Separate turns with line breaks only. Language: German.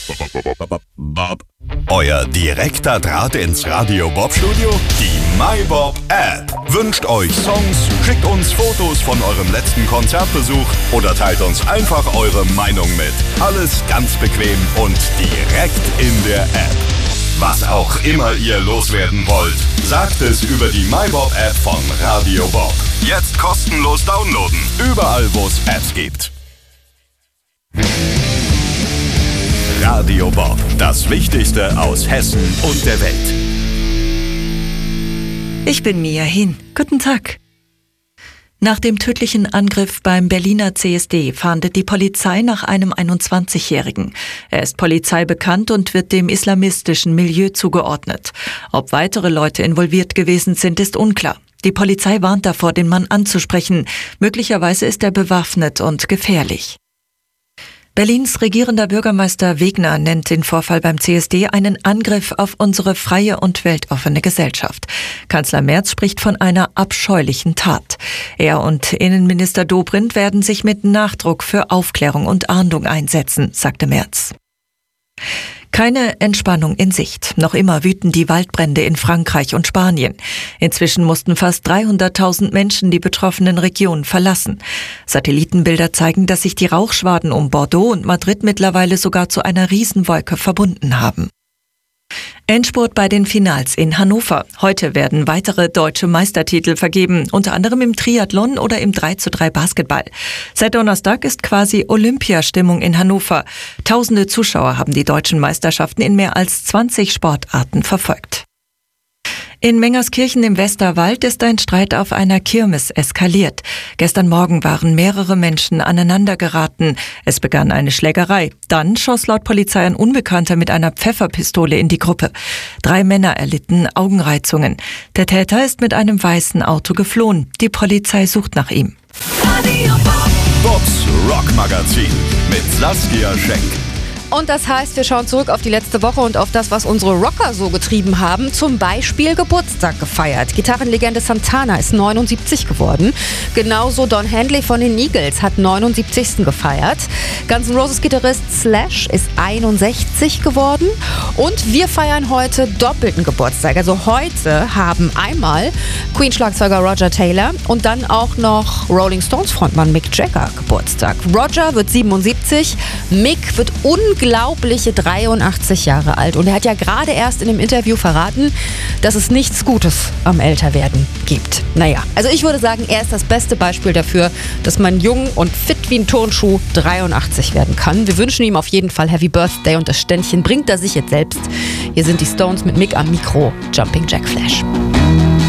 Euer direkter Draht ins Radio Bob Studio? Die MyBob App. Wünscht euch Songs, schickt uns Fotos von eurem letzten Konzertbesuch oder teilt uns einfach eure Meinung mit. Alles ganz bequem und direkt in der App. Was auch immer ihr loswerden wollt, sagt es über die MyBob App von Radio Bob. Jetzt kostenlos downloaden, überall wo es Apps gibt. Radio Bob, das Wichtigste aus Hessen und der Welt.
Ich bin Mia Hin. Guten Tag. Nach dem tödlichen Angriff beim Berliner CSD fahndet die Polizei nach einem 21-Jährigen. Er ist polizeibekannt und wird dem islamistischen Milieu zugeordnet. Ob weitere Leute involviert gewesen sind, ist unklar. Die Polizei warnt davor, den Mann anzusprechen. Möglicherweise ist er bewaffnet und gefährlich. Berlins regierender Bürgermeister Wegner nennt den Vorfall beim CSD einen Angriff auf unsere freie und weltoffene Gesellschaft. Kanzler Merz spricht von einer abscheulichen Tat. Er und Innenminister Dobrindt werden sich mit Nachdruck für Aufklärung und Ahndung einsetzen, sagte Merz. Keine Entspannung in Sicht. Noch immer wüten die Waldbrände in Frankreich und Spanien. Inzwischen mussten fast 300.000 Menschen die betroffenen Regionen verlassen. Satellitenbilder zeigen, dass sich die Rauchschwaden um Bordeaux und Madrid mittlerweile sogar zu einer Riesenwolke verbunden haben. Endspurt bei den Finals in Hannover. Heute werden weitere deutsche Meistertitel vergeben, unter anderem im Triathlon oder im 3:3 Basketball. Seit Donnerstag ist quasi Olympiastimmung in Hannover. Tausende Zuschauer haben die deutschen Meisterschaften in mehr als 20 Sportarten verfolgt. In Mengerskirchen im Westerwald ist ein Streit auf einer Kirmes eskaliert. Gestern Morgen waren mehrere Menschen aneinandergeraten. Es begann eine Schlägerei. Dann schoss laut Polizei ein Unbekannter mit einer Pfefferpistole in die Gruppe. 3 Männer erlitten Augenreizungen. Der Täter ist mit einem weißen Auto geflohen. Die Polizei sucht nach ihm.
Bobs Rockmagazin mit Saskia Schenk.
Und das heißt, wir schauen zurück auf die letzte Woche und auf das, was unsere Rocker so getrieben haben. Zum Beispiel Geburtstag gefeiert. Gitarrenlegende Santana ist 79 geworden. Genauso Don Henley von den Eagles hat 79. gefeiert. Guns N' Roses Gitarrist Slash ist 61 geworden. Und wir feiern heute doppelten Geburtstag. Also heute haben einmal Queen-Schlagzeuger Roger Taylor und dann auch noch Rolling Stones Frontmann Mick Jagger Geburtstag. Roger wird 77, Mick wird unglaubliche 83 Jahre alt. Und er hat ja gerade erst in dem Interview verraten, dass es nichts Gutes am Älterwerden gibt. Naja, also ich würde sagen, er ist das beste Beispiel dafür, dass man jung und fit wie ein Turnschuh 83 werden kann. Wir wünschen ihm auf jeden Fall Happy Birthday und das Ständchen bringt er sich jetzt selbst. Hier sind die Stones mit Mick am Mikro, Jumping Jack Flash.